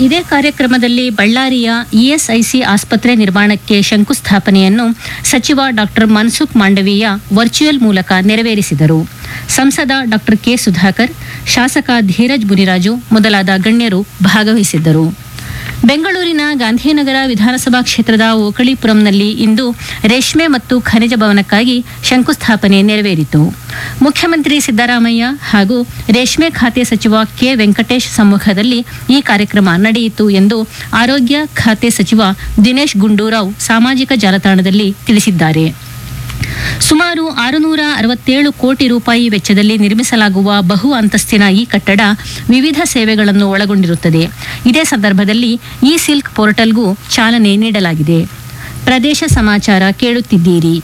ಇದೇ ಕಾರ್ಯಕ್ರಮದಲ್ಲಿ ಬಳ್ಳಾರಿಯ ಇಎಸ್ಐಸಿ ಆಸ್ಪತ್ರೆ ನಿರ್ಮಾಣಕ್ಕೆ ಶಂಕುಸ್ಥಾಪನೆಯನ್ನು ಸಚಿವ ಡಾಕ್ಟರ್ ಮನ್ಸುಖ್ ಮಾಂಡವೀಯ ವರ್ಚುವಲ್ ಮೂಲಕ ನೆರವೇರಿಸಿದರು. ಸಂಸದ ಡಾಕ್ಟರ್ ಕೆ ಸುಧಾಕರ್, ಶಾಸಕ ಧೀರಜ್ ಮುನಿರಾಜು ಮೊದಲಾದ ಗಣ್ಯರು ಭಾಗವಹಿಸಿದ್ದರು. ಬೆಂಗಳೂರಿನ ಗಾಂಧಿನಗರ ವಿಧಾನಸಭಾ ಕ್ಷೇತ್ರದ ಓಕಳಿಪುರಂನಲ್ಲಿ ಇಂದು ರೇಷ್ಮೆ ಮತ್ತು ಖನಿಜ ಭವನಕ್ಕಾಗಿ ಶಂಕುಸ್ಥಾಪನೆ ನೆರವೇರಿತು. ಮುಖ್ಯಮಂತ್ರಿ ಸಿದ್ದರಾಮಯ್ಯ ಹಾಗೂ ರೇಷ್ಮೆ ಖಾತೆ ಸಚಿವ ಕೆ ವೆಂಕಟೇಶ್ ಸಮ್ಮುಖದಲ್ಲಿ ಈ ಕಾರ್ಯಕ್ರಮ ನಡೆಯಿತು ಎಂದು ಆರೋಗ್ಯ ಖಾತೆ ಸಚಿವ ದಿನೇಶ್ ಗುಂಡೂರಾವ್ ಸಾಮಾಜಿಕ ಜಾಲತಾಣದಲ್ಲಿ ತಿಳಿಸಿದ್ದಾರೆ. ಸುಮಾರು 667 ಕೋಟಿ ರೂಪಾಯಿ ವೆಚ್ಚದಲ್ಲಿ ನಿರ್ಮಿಸಲಾಗುವ ಬಹು ಅಂತಸ್ತಿನ ಈ ಕಟ್ಟಡ ವಿವಿಧ ಸೇವೆಗಳನ್ನು ಒಳಗೊಂಡಿರುತ್ತದೆ. ಇದೇ ಸಂದರ್ಭದಲ್ಲಿ ಇ ಸಿಲ್ಕ್ ಪೋರ್ಟಲ್ಗೂ ಚಾಲನೆ ನೀಡಲಾಗಿದೆ. ಪ್ರದೇಶ ಸಮಾಚಾರ ಕೇಳುತ್ತಿದ್ದೀರಿ.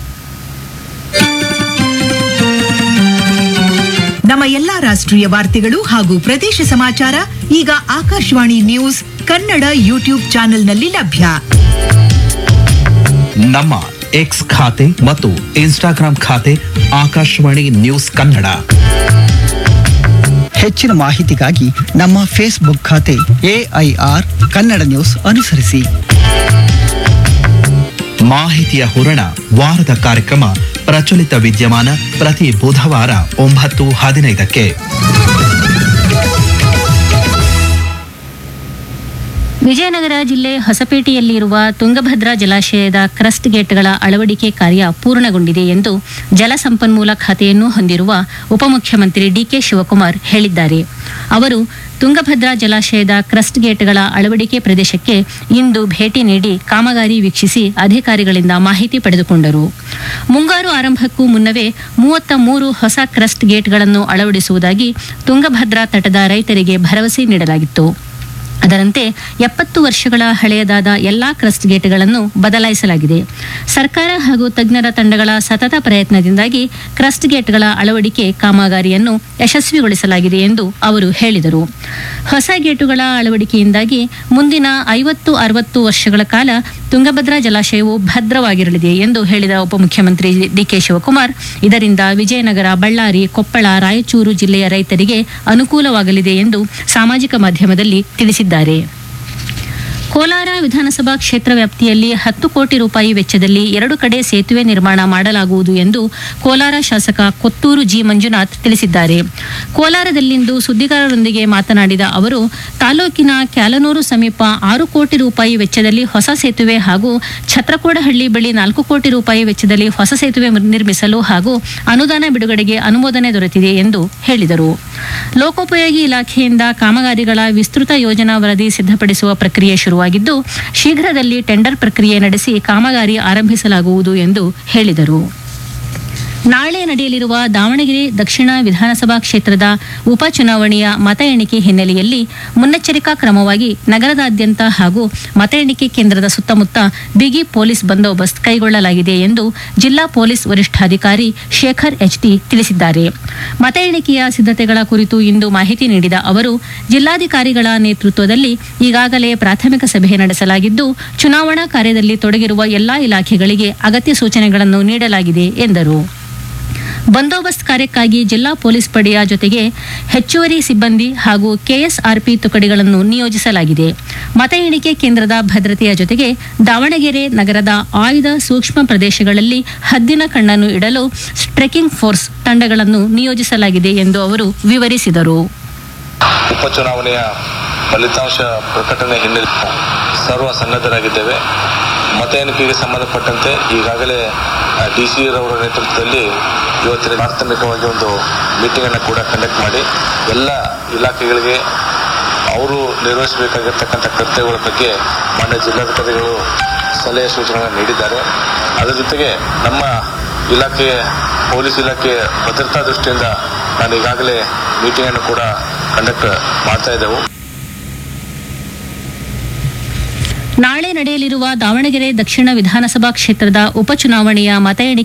ನಮ್ಮ ಎಲ್ಲಾ ರಾಷ್ಟ್ರೀಯ ವಾರ್ತೆಗಳು ಹಾಗೂ ಪ್ರದೇಶ ಸಮಾಚಾರ ಈಗ ಆಕಾಶವಾಣಿ ನ್ಯೂಸ್ ಕನ್ನಡ ಯೂಟ್ಯೂಬ್ ಚಾನೆಲ್ನಲ್ಲಿ ಲಭ್ಯ. ನಮ್ಮ ಎಕ್ಸ್ ಖಾತೆ ಮತ್ತು ಇನ್ಸ್ಟಾಗ್ರಾಂ ಖಾತೆ ಆಕಾಶವಾಣಿ ನ್ಯೂಸ್ ಕನ್ನಡ. ಹೆಚ್ಚಿನ ಮಾಹಿತಿಗಾಗಿ ನಮ್ಮ ಫೇಸ್ಬುಕ್ ಖಾತೆ AIR ಕನ್ನಡ ನ್ಯೂಸ್ ಅನುಸರಿಸಿ. ಮಾಹಿತಿಯ ಹೂರಣ ವಾರದ ಕಾರ್ಯಕ್ರಮ ಪ್ರಚಲಿತ ವಿದ್ಯಮಾನ ಪ್ರತಿ ಬುಧವಾರ 9:15ಕ್ಕೆ. ವಿಜಯನಗರ ಜಿಲ್ಲೆ ಹೊಸಪೇಟೆಯಲ್ಲಿರುವ ತುಂಗಭದ್ರಾ ಜಲಾಶಯದ ಕ್ರಸ್ಟ್ ಗೇಟ್ಗಳ ಅಳವಡಿಕೆ ಕಾರ್ಯ ಪೂರ್ಣಗೊಂಡಿದೆ ಎಂದು ಜಲಸಂಪನ್ಮೂಲ ಖಾತೆಯನ್ನು ಹೊಂದಿರುವ ಉಪಮುಖ್ಯಮಂತ್ರಿ ಡಿಕೆ ಶಿವಕುಮಾರ್ ಹೇಳಿದ್ದಾರೆ. ಅವರು ತುಂಗಭದ್ರಾ ಜಲಾಶಯದ ಕ್ರಸ್ಟ್ ಗೇಟ್ಗಳ ಅಳವಡಿಕೆ ಪ್ರದೇಶಕ್ಕೆ ಇಂದು ಭೇಟಿ ನೀಡಿ ಕಾಮಗಾರಿ ವೀಕ್ಷಿಸಿ ಅಧಿಕಾರಿಗಳಿಂದ ಮಾಹಿತಿ ಪಡೆದುಕೊಂಡರು. ಮುಂಗಾರು ಆರಂಭಕ್ಕೂ ಮುನ್ನವೇ 33 ಹೊಸ ಕ್ರಸ್ಟ್ ಗೇಟ್ಗಳನ್ನು ಅಳವಡಿಸುವುದಾಗಿ ತುಂಗಭದ್ರಾ ತಟದ ರೈತರಿಗೆ ಭರವಸೆ ನೀಡಲಾಗಿತ್ತು. ಅದರಂತೆ 70 ವರ್ಷಗಳ ಹಳೆಯದಾದ ಎಲ್ಲಾ ಕ್ರಸ್ಟ್ ಗೇಟ್ಗಳನ್ನು ಬದಲಾಯಿಸಲಾಗಿದೆ. ಸರ್ಕಾರ ಹಾಗೂ ತಜ್ಞರ ತಂಡಗಳ ಸತತ ಪ್ರಯತ್ನದಿಂದಾಗಿ ಕ್ರಸ್ಟ್ ಗೇಟ್ಗಳ ಅಳವಡಿಕೆ ಕಾಮಗಾರಿಯನ್ನು ಯಶಸ್ವಿಗೊಳಿಸಲಾಗಿದೆ ಎಂದು ಅವರು ಹೇಳಿದರು. ಹೊಸ ಗೇಟುಗಳ ಅಳವಡಿಕೆಯಿಂದಾಗಿ ಮುಂದಿನ 50-60 ವರ್ಷಗಳ ಕಾಲ ತುಂಗಭದ್ರಾ ಜಲಾಶಯವು ಭದ್ರವಾಗಿರಲಿದೆ ಎಂದು ಹೇಳಿದ ಉಪಮುಖ್ಯಮಂತ್ರಿ ಡಿಕೆ ಶಿವಕುಮಾರ್, ಇದರಿಂದ ವಿಜಯನಗರ, ಬಳ್ಳಾರಿ, ಕೊಪ್ಪಳ, ರಾಯಚೂರು ಜಿಲ್ಲೆಯ ರೈತರಿಗೆ ಅನುಕೂಲವಾಗಲಿದೆ ಎಂದು ಸಾಮಾಜಿಕ ಮಾಧ್ಯಮದಲ್ಲಿ ತಿಳಿಸಿದ್ದಾರೆ. ಕೋಲಾರ ವಿಧಾನಸಭಾ ಕ್ಷೇತ್ರ ವ್ಯಾಪ್ತಿಯಲ್ಲಿ 10 ಕೋಟಿ ರೂಪಾಯಿ ವೆಚ್ಚದಲ್ಲಿ 2 ಕಡೆ ಸೇತುವೆ ನಿರ್ಮಾಣ ಮಾಡಲಾಗುವುದು ಎಂದು ಕೋಲಾರ ಶಾಸಕ ಕೊತ್ತೂರು ಜಿ ಮಂಜುನಾಥ್ ತಿಳಿಸಿದ್ದಾರೆ. ಕೋಲಾರದಲ್ಲಿಂದು ಸುದ್ದಿಗಾರರೊಂದಿಗೆ ಮಾತನಾಡಿದ ಅವರು, ತಾಲೂಕಿನ ಕ್ಯಾಲನೂರು ಸಮೀಪ 6 ಕೋಟಿ ರೂಪಾಯಿ ವೆಚ್ಚದಲ್ಲಿ ಹೊಸ ಸೇತುವೆ ಹಾಗೂ ಛತ್ರಕೋಡಹಳ್ಳಿ ಬಳಿ 4 ಕೋಟಿ ರೂಪಾಯಿ ವೆಚ್ಚದಲ್ಲಿ ಹೊಸ ಸೇತುವೆ ನಿರ್ಮಿಸಲು ಹಾಗೂ ಅನುದಾನ ಬಿಡುಗಡೆಗೆ ಅನುಮೋದನೆ ದೊರೆತಿದೆ ಎಂದು ಹೇಳಿದರು. ಲೋಕೋಪಯೋಗಿ ಇಲಾಖೆಯಿಂದ ಕಾಮಗಾರಿಗಳ ವಿಸ್ತೃತ ಯೋಜನಾ ವರದಿ ಸಿದ್ಧಪಡಿಸುವ ಪ್ರಕ್ರಿಯೆ ಶುರುವಾಗಿದ್ದು, ಶೀಘ್ರದಲ್ಲಿ ಟೆಂಡರ್ ಪ್ರಕ್ರಿಯೆ ನಡೆಸಿ ಕಾಮಗಾರಿ ಆರಂಭಿಸಲಾಗುವುದು ಎಂದು ಹೇಳಿದರು. ನಾಳೆ ನಡೆಯಲಿರುವ ದಾವಣಗೆರೆ ದಕ್ಷಿಣ ವಿಧಾನಸಭಾ ಕ್ಷೇತ್ರದ ಉಪಚುನಾವಣೆಯ ಮತ ಎಣಿಕೆ ಹಿನ್ನೆಲೆಯಲ್ಲಿ ಮುನ್ನೆಚ್ಚರಿಕಾ ಕ್ರಮವಾಗಿ ನಗರದಾದ್ಯಂತ ಹಾಗೂ ಮತ ಎಣಿಕೆ ಕೇಂದ್ರದ ಸುತ್ತಮುತ್ತ ಬಿಗಿ ಪೊಲೀಸ್ ಬಂದೋಬಸ್ತ್ ಕೈಗೊಳ್ಳಲಾಗಿದೆ ಎಂದು ಜಿಲ್ಲಾ ಪೊಲೀಸ್ ವರಿಷ್ಠಾಧಿಕಾರಿ ಶೇಖರ್ HD ತಿಳಿಸಿದ್ದಾರೆ. ಮತ ಎಣಿಕೆಯ ಸಿದ್ಧತೆಗಳ ಕುರಿತು ಇಂದು ಮಾಹಿತಿ ನೀಡಿದ ಅವರು, ಜಿಲ್ಲಾಧಿಕಾರಿಗಳ ನೇತೃತ್ವದಲ್ಲಿ ಈಗಾಗಲೇ ಪ್ರಾಥಮಿಕ ಸಭೆ ನಡೆಸಲಾಗಿದ್ದು, ಚುನಾವಣಾ ಕಾರ್ಯದಲ್ಲಿ ತೊಡಗಿರುವ ಎಲ್ಲಾ ಇಲಾಖೆಗಳಿಗೆ ಅಗತ್ಯ ಸೂಚನೆಗಳನ್ನು ನೀಡಲಾಗಿದೆ ಎಂದರು. ಬಂದೋಬಸ್ತ್ ಕಾರ್ಯಕ್ಕಾಗಿ ಜಿಲ್ಲಾ ಪೊಲೀಸ್ ಪಡೆಯ ಜೊತೆಗೆ ಹೆಚ್ಚುವರಿ ಸಿಬ್ಬಂದಿ ಹಾಗೂ KSRP ತುಕಡಿಗಳನ್ನು ನಿಯೋಜಿಸಲಾಗಿದೆ. ಮತ ಎಣಿಕೆ ಕೇಂದ್ರದ ಭದ್ರತೆಯ ಜೊತೆಗೆ ದಾವಣಗೆರೆ ನಗರದ ಆಯ್ದ ಸೂಕ್ಷ್ಮ ಪ್ರದೇಶಗಳಲ್ಲಿ ಹದ್ದಿನ ಕಣ್ಣನ್ನು ಇಡಲು ಟ್ರೆಕಿಂಗ್ ಫೋರ್ಸ್ ತಂಡಗಳನ್ನು ನಿಯೋಜಿಸಲಾಗಿದೆ ಎಂದು ಅವರು ವಿವರಿಸಿದರು. ಉಪಚುನಾವಣೆಯ ಫಲಿತಾಂಶ ಪ್ರಕಟಣೆ ಹಿನ್ನೆಲೆ ಸರ್ವ ಸನ್ನದ್ಧರಾಗಿದ್ದೇವೆ. ಮತ ಎಣಿಕೆಗೆ ಸಂಬಂಧಪಟ್ಟಂತೆ ಈಗಾಗಲೇ DC ರವರ ನೇತೃತ್ವದಲ್ಲಿ ಇವತ್ತಿನ ಪ್ರಾಥಮಿಕವಾಗಿ ಒಂದು ಮೀಟಿಂಗ್ ಅನ್ನು ಕೂಡ ಕಂಡಕ್ಟ್ ಮಾಡಿ ಎಲ್ಲ ಇಲಾಖೆಗಳಿಗೆ ಅವರು ನಿರ್ವಹಿಸಬೇಕಾಗಿರ್ತಕ್ಕಂಥ ಕರ್ತವ್ಯಗಳ ಬಗ್ಗೆ ಮಾನ್ಯ ಜಿಲ್ಲಾಧಿಕಾರಿಗಳು ಸಲಹೆ ಸೂಚನೆಗಳನ್ನು ನೀಡಿದ್ದಾರೆ. ಅದರ ಜೊತೆಗೆ ನಮ್ಮ ಇಲಾಖೆ ಪೊಲೀಸ್ ಇಲಾಖೆ ಭದ್ರತಾ ದೃಷ್ಟಿಯಿಂದ ನಾನು ಈಗಾಗಲೇ ಮೀಟಿಂಗ್ ಅನ್ನು ಕೂಡ ಕಂಡಕ್ಟ್ ಮಾಡ್ತಾ ಇದ್ದೆವು. ನಾಳೆ ನಡೆಯಲಿರುವ ದಾವಣಗೆರೆ ದಕ್ಷಿಣ ವಿಧಾನಸಭಾ ಕ್ಷೇತ್ರದ ಉಪಚುನಾವಣೆಯ ಮತ ಎಣಿಕೆ